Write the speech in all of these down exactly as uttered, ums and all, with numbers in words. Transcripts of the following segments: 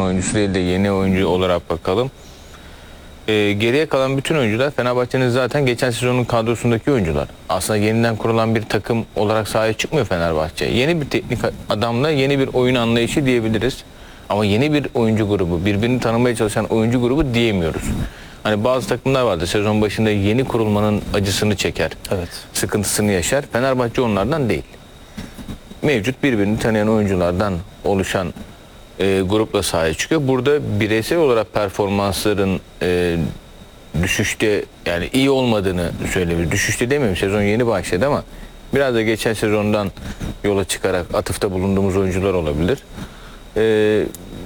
oyuncusu değil de yeni oyuncu olarak bakalım. Ee, geriye kalan bütün oyuncular Fenerbahçe'nin zaten geçen sezonun kadrosundaki oyuncular. Aslında yeniden kurulan bir takım olarak sahaya çıkmıyor Fenerbahçe. Yeni bir teknik adamla yeni bir oyun anlayışı diyebiliriz. Ama yeni bir oyuncu grubu, birbirini tanımaya çalışan oyuncu grubu diyemiyoruz. Hani bazı takımlar vardı, sezon başında yeni kurulmanın acısını çeker. Evet. Sıkıntısını yaşar. Fenerbahçe onlardan değil. Mevcut birbirini tanıyan oyunculardan oluşan e, grupla sahaya çıkıyor. Burada bireysel olarak performansların e, düşüşte, yani iyi olmadığını söyleyebilir. Düşüşte demeyeyim, sezon yeni başladı ama biraz da geçen sezondan yola çıkarak atıfta bulunduğumuz oyuncular olabilir. E,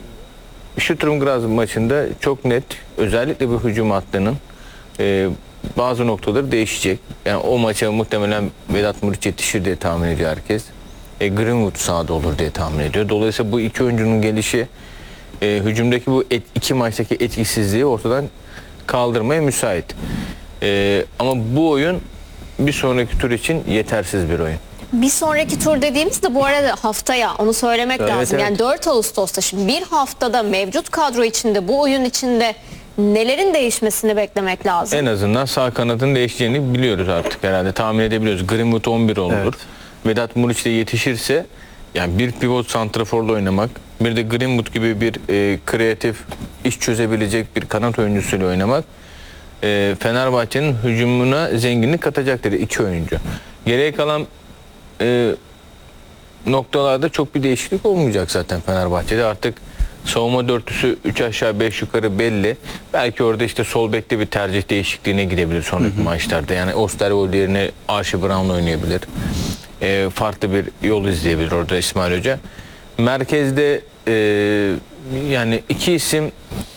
Sturm Graz maçında çok net, özellikle bu hücum hattının e, bazı noktaları değişecek. Yani o maça muhtemelen Vedat Muriç yetişir diye tahmin ediyor herkes. E, Greenwood sahada olur diye tahmin ediyor. Dolayısıyla bu iki oyuncunun gelişi e, hücumdaki bu et, iki maçtaki etkisizliği ortadan kaldırmaya müsait. E, ama bu oyun bir sonraki tur için yetersiz bir oyun. Bir sonraki tur dediğimizde bu arada haftaya, onu söylemek Evet, lazım. evet. Yani dört Ağustos'ta, şimdi bir haftada mevcut kadro içinde, bu oyun içinde nelerin değişmesini beklemek lazım? En azından sağ kanadın değişeceğini biliyoruz artık herhalde. Tahmin edebiliyoruz. Greenwood on bir olur. Evet. Vedat Muriç de yetişirse, yani bir pivot santraforla oynamak, bir de Greenwood gibi bir e, kreatif, iş çözebilecek bir kanat oyuncusuyla oynamak e, Fenerbahçe'nin hücumuna zenginlik katacaktır iki oyuncu. Geriye kalan e, noktalarda çok bir değişiklik olmayacak zaten Fenerbahçe'de. Artık savunma dörtlüsü üç aşağı beş yukarı belli. Belki orada işte sol bekte bir tercih değişikliğine gidebilir sonraki hı hı. maçlarda. Yani Osterwold yerine Archie Brown oynayabilir. E, farklı bir yol izleyebilir orada İsmail Hoca. Merkezde e, yani iki isim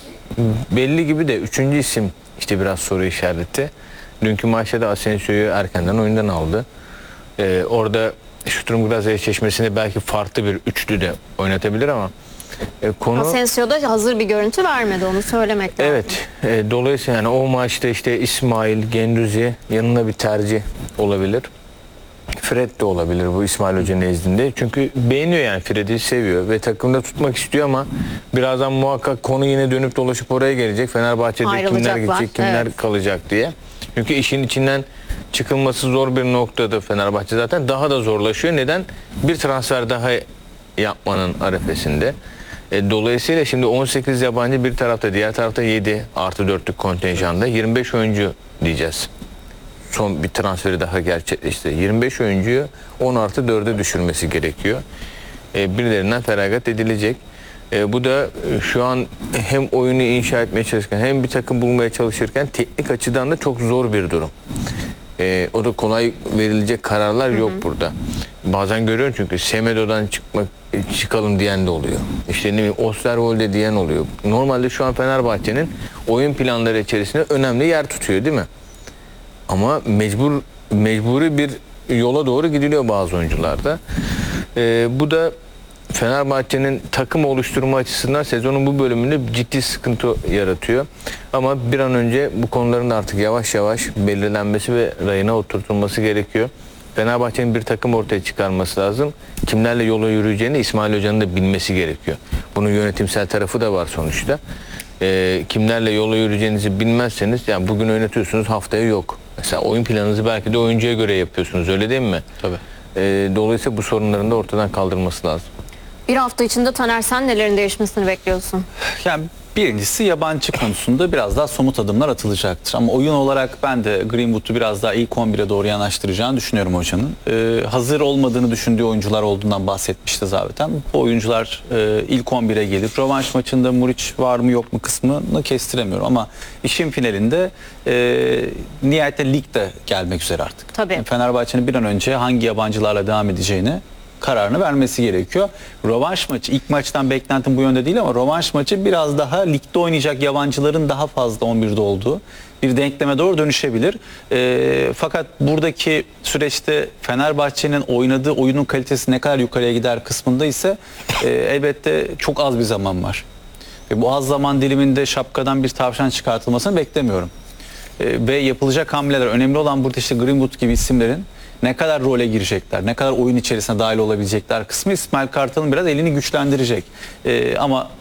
belli gibi de üçüncü isim işte biraz soru işareti. Dünkü maçta da Asensio'yu erkenden oyundan aldı. E, orada Sturm Graz eşleşmesinde belki farklı bir üçlü de oynatabilir ama e, konu... Asensio'da hazır bir görüntü vermedi, onu söylemek lazım. Evet. E, dolayısıyla yani o maçta işte İsmail, Genduzi yanına bir tercih olabilir. Fred de olabilir bu İsmail Hoca nezdinde. Çünkü beğeniyor, yani Fred'i seviyor ve takımda tutmak istiyor ama birazdan muhakkak konu yine dönüp dolaşıp oraya gelecek. Fenerbahçe'de kimler gidecek, kimler evet. kalacak diye. Çünkü işin içinden çıkılması zor bir noktada Fenerbahçe zaten daha da zorlaşıyor. Neden? Bir transfer daha yapmanın arefesinde. E, dolayısıyla şimdi on sekiz yabancı bir tarafta, diğer tarafta yedi artı dörtlük kontenjanda yirmi beş oyuncu diyeceğiz. Son bir transferi daha gerçekleşti. yirmi beş oyuncuyu on artı dörde düşürmesi gerekiyor. E, birilerinden feragat edilecek. E, bu da şu an hem oyunu inşa etmeye çalışırken hem bir takım bulmaya çalışırken teknik açıdan da çok zor bir durum. E, o da kolay verilecek kararlar yok hı hı. burada. Bazen görüyorum çünkü Semedo'dan çıkmak çıkalım diyen de oluyor. İşte ne bileyim Osterwolde diyen oluyor. Normalde şu an Fenerbahçe'nin oyun planları içerisinde önemli yer tutuyor değil mi? Ama mecbur mecburi bir yola doğru gidiliyor bazı oyuncularda. Ee, bu da Fenerbahçe'nin takım oluşturma açısından sezonun bu bölümünde ciddi sıkıntı yaratıyor. Ama bir an önce bu konuların da artık yavaş yavaş belirlenmesi ve rayına oturtulması gerekiyor. Fenerbahçe'nin bir takım ortaya çıkarması lazım. Kimlerle yola yürüyeceğini İsmail Hoca'nın da bilmesi gerekiyor. Bunun yönetimsel tarafı da var sonuçta. Ee, kimlerle yola yürüyeceğinizi bilmezseniz, yani bugün oynatıyorsunuz, haftaya yok. Mesela oyun planınızı belki de oyuncuya göre yapıyorsunuz, öyle değil mi? Tabii. Ee, dolayısıyla bu sorunların da ortadan kaldırılması lazım. Bir hafta içinde Taner, sen nelerin değişmesini bekliyorsun? Yani birincisi yabancı konusunda biraz daha somut adımlar atılacaktır. Ama oyun olarak ben de Greenwood'u biraz daha ilk on bire doğru yanaştıracağını düşünüyorum hocanın. Ee, hazır olmadığını düşündüğü oyuncular olduğundan bahsetmişti zaten. Bu oyuncular e, ilk on bire gelip rövanş maçında Muriç var mı yok mu kısmını kestiremiyorum. Ama işin finalinde e, nihayetinde lig de gelmek üzere artık. Tabii. Yani Fenerbahçe'nin bir an önce hangi yabancılarla devam edeceğini kararını vermesi gerekiyor. Rövanş maçı, ilk maçtan beklentim bu yönde değil ama rövanş maçı biraz daha ligde oynayacak yabancıların daha fazla on birde olduğu bir denkleme doğru dönüşebilir. E, fakat buradaki süreçte Fenerbahçe'nin oynadığı oyunun kalitesi ne kadar yukarıya gider kısmında ise e, elbette çok az bir zaman var. Ve bu az zaman diliminde şapkadan bir tavşan çıkartılmasını beklemiyorum. E, ve yapılacak hamleler, önemli olan burada işte Greenwood gibi isimlerin ne kadar role girecekler, ne kadar oyun içerisine dahil olabilecekler kısmı İsmail Kartal'ın biraz elini güçlendirecek. Ee, ama